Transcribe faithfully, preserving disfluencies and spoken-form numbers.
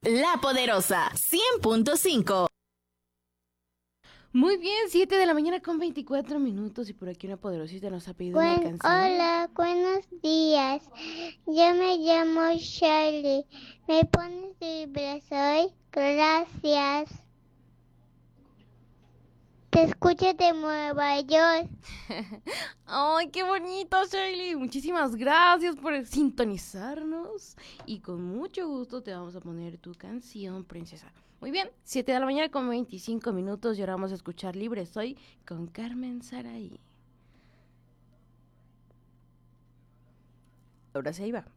La Poderosa, cien punto cinco. Muy bien, siete de la mañana con veinticuatro minutos y por aquí una poderosita nos ha pedido Buen, una canción. Hola, buenos días. Yo me llamo Shirley. ¿Me pones libre hoy? Gracias. Te escucho de Nueva York. ¡Ay, qué bonito, Shirley! Muchísimas gracias por sintonizarnos y con mucho gusto te vamos a poner tu canción, princesa. Muy bien, siete de la mañana con veinticinco minutos y ahora vamos a escuchar Libre Soy con Carmen Saray. Ahora sí, ahí va.